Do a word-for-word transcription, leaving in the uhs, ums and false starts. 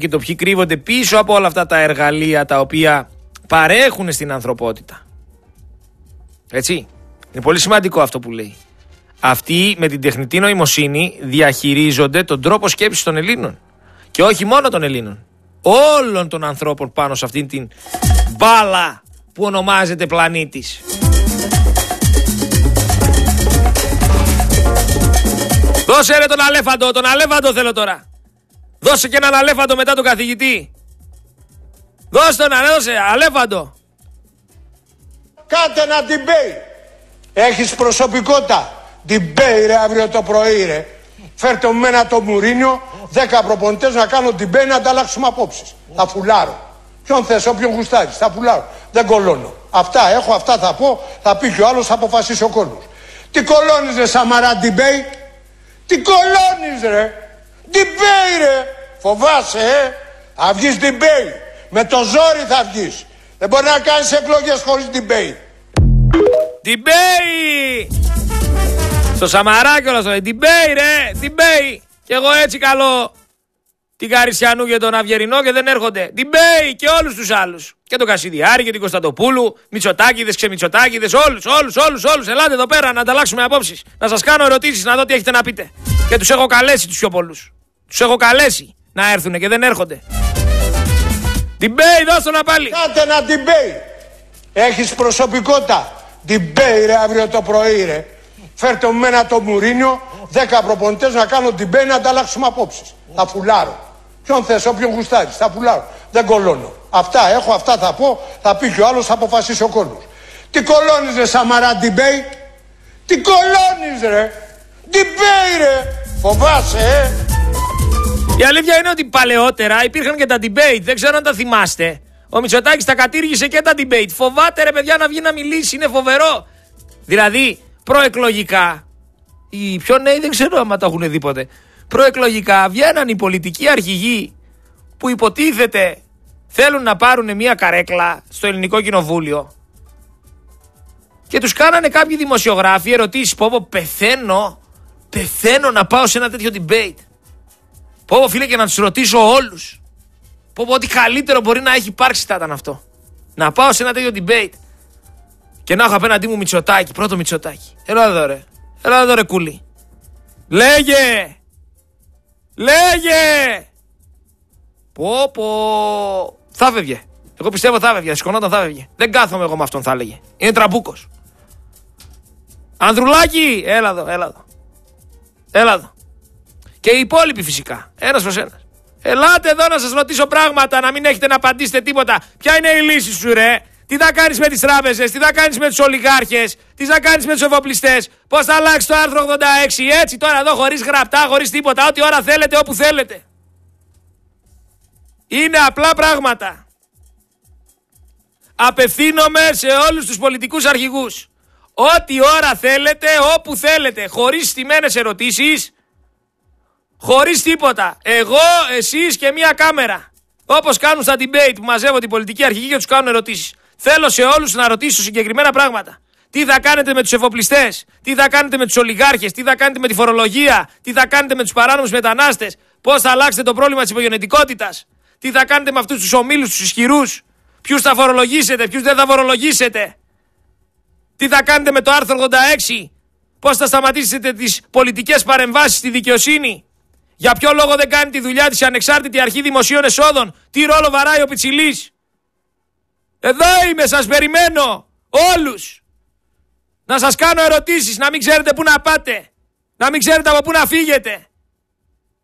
και το ποιοι κρύβονται πίσω από όλα αυτά τα εργαλεία τα οποία παρέχουν στην ανθρωπότητα. Έτσι. Είναι πολύ σημαντικό αυτό που λέει. Αυτοί με την τεχνητή νοημοσύνη διαχειρίζονται τον τρόπο σκέψης των Ελλήνων. Και όχι μόνο των Ελλήνων. Όλων των ανθρώπων πάνω σε αυτήν την μπάλα που ονομάζεται πλανήτης. Δώσε ρε τον αλέφαντο, τον αλέφαντο θέλω τώρα. Δώσε και έναν αλέφαντο μετά τον καθηγητή. Δώσε τον, δώσε, αλέφαντο. Κάτε ένα debate. Έχεις προσωπικότητα. Debate ρε αύριο το πρωί ρε. Φέρτε μου μένα το Μουρίνιο, δέκα προπονητές να κάνω debate να ανταλλάξουμε απόψεις. Θα φουλάρω. Ποιον θες, όποιον γουστάρεις, θα φουλάρω. Δεν κολώνω. Αυτά έχω, αυτά θα πω, θα πει και ο άλλος, θα αποφασίσει ο κόσμος. Τι κολώνεις ρε Σαμαρά debate. Τι κολώνεις ρε. Debate ρε. Φοβάσαι ε. Θα βγεις debate. Με το ζόρι θα βγεις. Δεν μπορεί να κάνεις εκλογές χωρίς debate. Debate! Στο Σαμαρά και όλα στο debate ρε. Debate. Κι εγώ έτσι καλό την Καρισιανού και τον Αυγερινό και δεν έρχονται. Debate και όλους τους άλλους. Και τον Κασιδιάρη και την Κωνσταντοπούλου. Μητσοτάκηδες, ξεμητσοτάκηδες. Όλους, όλους, όλους, όλους. Ελάτε εδώ πέρα να ανταλλάξουμε απόψεις. Να σας κάνω ερωτήσεις να δω τι έχετε να πείτε. Και τους έχω καλέσει τους πιο πολλούς. Τους έχω καλέσει να έρθουν και δεν έρχονται. Debate, δώστε να πάλι. Κάτε ένα debate. Έχεις προσωπικότητα. Debate ρε αύριο το πρωί ρε. Φέρτε μου μένα το Μουρίνιο, δέκα προπονητές να κάνω debate να ανταλλάξουμε απόψεις. Θα φουλάρω. Ποιον θες, όποιον γουστάρεις, θα φουλάρω. Δεν κολώνω. Αυτά έχω, αυτά θα πω, θα πει και ο άλλος, θα αποφασίσει ο κόσμος. Τι κολώνεις ρε Σαμαρά debate. Τι κολώνεις ρε. Debate ρε. Φοβάσαι ε. Η αλήθεια είναι ότι παλαιότερα υπήρχαν και τα debate, δεν ξέρω αν τα θυμάστε. Ο Μητσοτάκης τα κατήργησε και τα debate. Φοβάται ρε παιδιά να βγει να μιλήσει, είναι φοβερό. Δηλαδή προεκλογικά, οι πιο νέοι δεν ξέρω άμα τα έχουν δει ποτέ. Προεκλογικά βγαίναν οι πολιτικοί αρχηγοί που υποτίθεται θέλουν να πάρουν μια καρέκλα στο ελληνικό κοινοβούλιο και τους κάνανε κάποιοι δημοσιογράφοι ερωτήσεις. Πω πω πεθαίνω, πεθαίνω να πάω σε ένα τέτοιο debate. Πω πω φίλε και να τους ρωτήσω όλους. Πω πω ό,τι καλύτερο μπορεί να έχει υπάρξει θα ήταν αυτό. Να πάω σε ένα τέτοιο debate και να έχω απέναντί μου Μητσοτάκη, πρώτο Μητσοτάκη. Έλα εδώ ρε, έλα εδώ ρε κούλι. Λέγε, λέγε. Πω πω, θα φεύγε. Εγώ πιστεύω θα φεύγε, σηκωνόταν θα φεύγε. Δεν κάθομαι εγώ με αυτόν θα έλεγε. Είναι τραμπούκος. Ανδρουλάκη, έλα εδώ, έλα εδώ. Έλα εδώ. Και οι υπόλοιποι φυσικά, ένας προς ένας. Ελάτε εδώ να σας ρωτήσω πράγματα, να μην έχετε να απαντήσετε τίποτα. Ποια είναι η λύση σου ρε. Τι θα κάνεις με τις τράπεζες, τι θα κάνεις με τους ολιγάρχες, τι θα κάνεις με τους εφοπλιστές, πώς θα αλλάξεις το άρθρο ογδόντα έξι, έτσι τώρα εδώ χωρίς γραπτά, χωρίς τίποτα, ό,τι ώρα θέλετε, όπου θέλετε. Είναι απλά πράγματα. Απευθύνομαι σε όλους τους πολιτικούς αρχηγούς. Ό,τι ώρα θέλετε, όπου θέλετε, χωρίς στημένες ερωτήσεις, χωρίς τίποτα. Εγώ, εσείς και μία κάμερα. Όπως κάνουν στα debate που μαζεύω την πολιτική αρχηγή και τους κάνουν ερωτήσεις. Θέλω σε όλους να ρωτήσω συγκεκριμένα πράγματα. Τι θα κάνετε με τους εφοπλιστές, τι θα κάνετε με τους ολιγάρχες, τι θα κάνετε με τη φορολογία, τι θα κάνετε με τους παράνομους μετανάστες, πώς θα αλλάξετε το πρόβλημα της υπογενετικότητας, τι θα κάνετε με αυτούς τους ομίλους, τους ισχυρούς, ποιους θα φορολογήσετε, ποιους δεν θα φορολογήσετε, τι θα κάνετε με το άρθρο ογδόντα έξι, πώς θα σταματήσετε τις πολιτικές παρεμβάσεις στη δικαιοσύνη. Για ποιο λόγο δεν κάνει τη δουλειά της η ανεξάρτητη αρχή δημοσίων εσόδων, τι ρόλο βαράει ο Πιτσιλής. Εδώ είμαι, σας περιμένω όλους. Να σας κάνω ερωτήσεις, να μην ξέρετε πού να πάτε, να μην ξέρετε από πού να φύγετε.